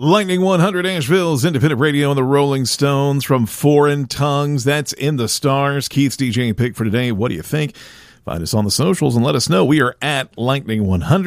Lightning 100 Asheville's independent radio and the Rolling Stones from Foreign Tongues. That's In the Stars. Keith's DJ pick for today. What do you think? Find us on the socials and let us know. We are at Lightning 100.